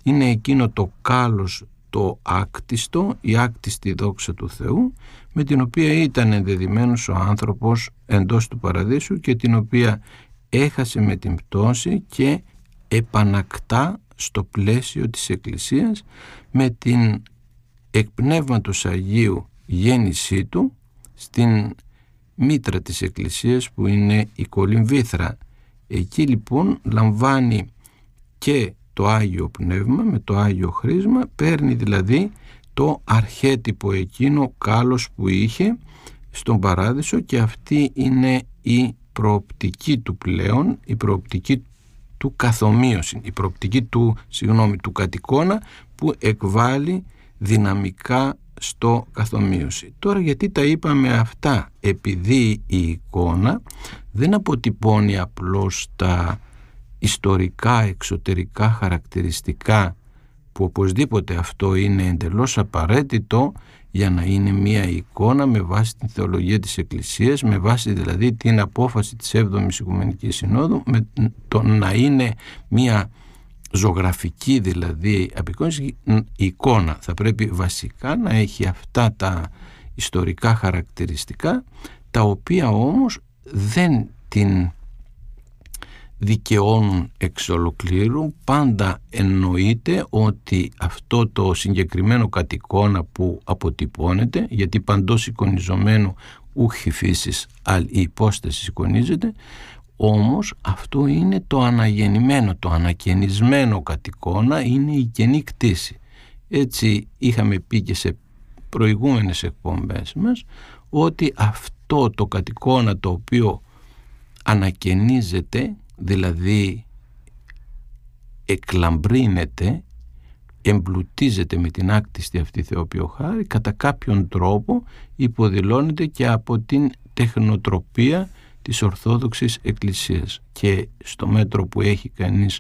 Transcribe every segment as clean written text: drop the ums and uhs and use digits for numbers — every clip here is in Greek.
είναι εκείνο το κάλος, το άκτιστο, η άκτιστη δόξα του Θεού, με την οποία ήταν ενδεδειμένος ο άνθρωπος εντός του παραδείσου και την οποία έχασε με την πτώση και επανακτά στο πλαίσιο της Εκκλησίας με την εκ Πνεύματος Αγίου γέννησή του στην μήτρα της Εκκλησίας που είναι η κολυμβήθρα. Εκεί λοιπόν λαμβάνει και το Άγιο Πνεύμα με το Άγιο Χρίσμα, παίρνει δηλαδή το αρχέτυπο εκείνο κάλος που είχε στον Παράδεισο, και αυτή είναι η προοπτική του πλέον, η προοπτική του καθομοίωση, η προοπτική του κατ' που εκβάλλει δυναμικά στο καθομοίωση. Τώρα γιατί τα είπαμε αυτά? Επειδή η εικόνα δεν αποτυπώνει απλώς τα ιστορικά εξωτερικά χαρακτηριστικά, που οπωσδήποτε αυτό είναι εντελώς απαραίτητο για να είναι μια εικόνα με βάση την θεολογία της Εκκλησίας, με βάση δηλαδή την απόφαση της 7ης Οικουμενικής Συνόδου, με το να είναι μια ζωγραφική δηλαδή απεικόνιση. Η εικόνα θα πρέπει βασικά να έχει αυτά τα ιστορικά χαρακτηριστικά, τα οποία όμως δεν την δικαιώνουν εξ ολοκλήρου. Πάντα εννοείται ότι αυτό το συγκεκριμένο κατ' εικόνα που αποτυπώνεται, γιατί παντός εικονιζομένου ούχι φύσης αλ η υπόσταση εικονίζεται, όμως αυτό είναι το αναγεννημένο, το ανακαινισμένο κατ' εικόνα, είναι η καινή κτήση. Έτσι είχαμε πει και σε προηγούμενες εκπομπές μας ότι αυτό το κατ' εικόνα το οποίο ανακαινίζεται, δηλαδή εκλαμπρύνεται, εμπλουτίζεται με την άκτιστη αυτή θεοποιοχάρη, κατά κάποιον τρόπο υποδηλώνεται και από την τεχνοτροπία της Ορθόδοξης Εκκλησίας, και στο μέτρο που έχει κανείς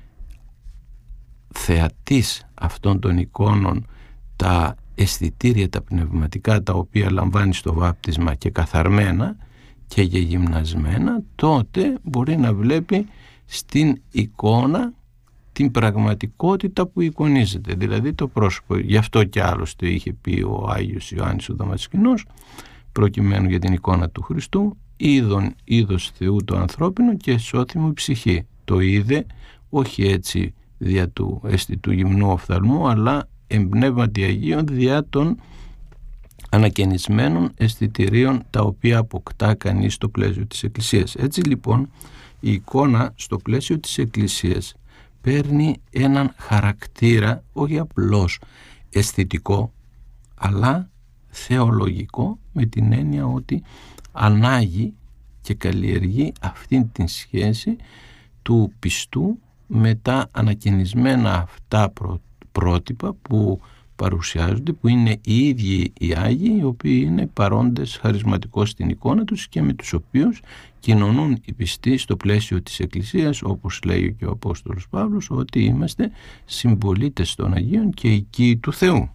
θεατής αυτών των εικόνων τα αισθητήρια τα πνευματικά τα οποία λαμβάνει στο βάπτισμα και καθαρμένα και γεμνασμένα, τότε μπορεί να βλέπει στην εικόνα την πραγματικότητα που εικονίζεται, δηλαδή το πρόσωπο. Γι' αυτό και άλλωστε είχε πει ο Άγιος Ιωάννης ο Δαμασκηνός, προκειμένου για την εικόνα του Χριστού, είδον είδος Θεού το ανθρώπινο και σώθημο η ψυχή. Το είδε όχι έτσι δια του αισθητού γυμνού οφθαλμού, αλλά εμπνεύματι Αγίων δια των ανακαινισμένων αισθητηρίων τα οποία αποκτά κανείς στο πλαίσιο της Εκκλησίας. Έτσι λοιπόν η εικόνα στο πλαίσιο της Εκκλησίας παίρνει έναν χαρακτήρα όχι απλώς αισθητικό, αλλά θεολογικό, με την έννοια ότι ανάγει και καλλιεργεί αυτήν την σχέση του πιστού με τα ανακαινισμένα αυτά πρότυπα που παρουσιάζονται, που είναι οι ίδιοι οι Άγιοι, οι οποίοι είναι παρόντες χαρισματικώς στην εικόνα τους και με τους οποίους κοινωνούν οι πιστοί στο πλαίσιο της Εκκλησίας, όπως λέει και ο Απόστολος Παύλος, ότι είμαστε συμπολίτες των Αγίων και οικοί του Θεού.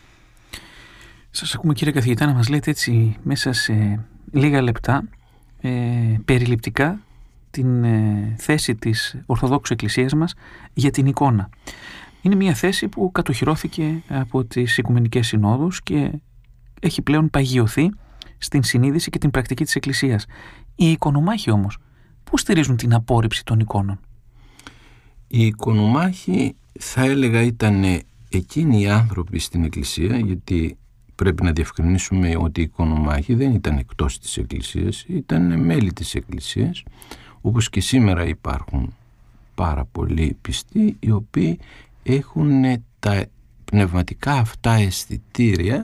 Σας ακούμε, κύριε καθηγητά, να μας λέτε έτσι μέσα σε λίγα λεπτά περιληπτικά την θέση της Ορθοδόξου Εκκλησίας μας για την εικόνα. Είναι μια θέση που κατοχυρώθηκε από τις Οικουμενικές Συνόδους και έχει πλέον παγιωθεί στην συνείδηση και την πρακτική της Εκκλησίας. Οι εικονομάχοι όμως πώς στηρίζουν την απόρριψη των εικόνων? Οι εικονομάχοι, θα έλεγα, ήταν εκείνοι οι άνθρωποι στην Εκκλησία, γιατί πρέπει να διευκρινίσουμε ότι οι εικονομάχοι δεν ήταν εκτός της Εκκλησίας, ήταν μέλη της Εκκλησίας, όπως και σήμερα υπάρχουν πάρα πολλοί πιστοί οι οποίοι έχουν τα πνευματικά αυτά αισθητήρια,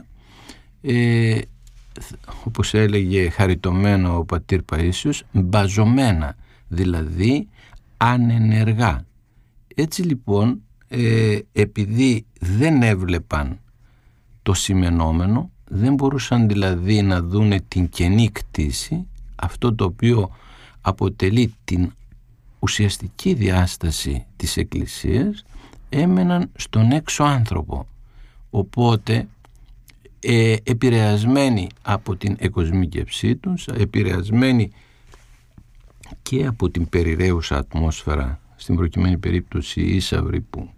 όπως έλεγε χαριτωμένο ο πατήρ Παΐσιος, μπαζωμένα, δηλαδή ανενεργά. Έτσι λοιπόν, επειδή δεν έβλεπαν το σημενόμενο, δεν μπορούσαν δηλαδή να δούνε την καινή κτήση, αυτό το οποίο αποτελεί την ουσιαστική διάσταση της Εκκλησίας, έμεναν στον έξω άνθρωπο. Οπότε επηρεασμένοι από την εκοσμίκευσή τους, επηρεασμένοι και από την περιραίουσα ατμόσφαιρα, στην προκειμένη περίπτωση οι ίσαυροι που